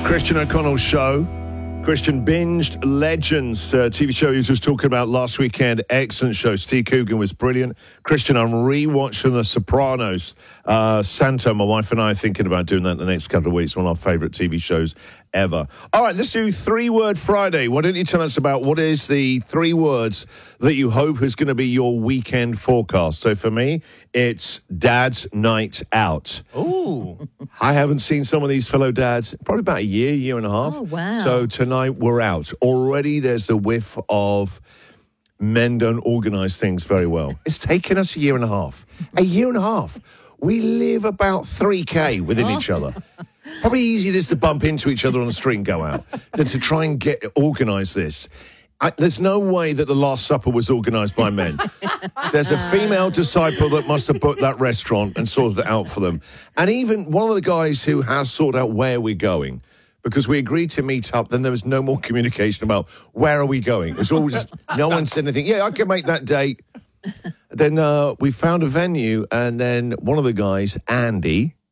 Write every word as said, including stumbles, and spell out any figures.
Christian O'Connell's show. Christian binged Legends, uh, T V show he was just talking about last weekend. Excellent show. Steve Coogan was brilliant. Christian, I'm re-watching The Sopranos. Uh, Santo, my wife and I are thinking about doing that in the next couple of weeks. One of our favourite T V shows ever. All right, let's do Three Word Friday. Why don't you tell us about what is the three words that you hope is going to be your weekend forecast? So for me, it's Dad's Night Out. Ooh. I haven't seen some of these fellow dads probably about a year, year and a half. Oh, wow. So tonight we're out. Already there's the whiff of men don't organise things very well. It's taken us a year and a half. A year and a half. We live about three K within each other. Probably easier just to bump into each other on the street and go out than to try and get organise this. I, there's no way that the Last Supper was organised by men. There's a female disciple that must have booked that restaurant and sorted it out for them. And even one of the guys who has sorted out where we're going, because we agreed to meet up, then there was no more communication about where are we going. It was always just, no one said anything. Yeah, I can make that date. Then uh, we found a venue, and then one of the guys, Andy,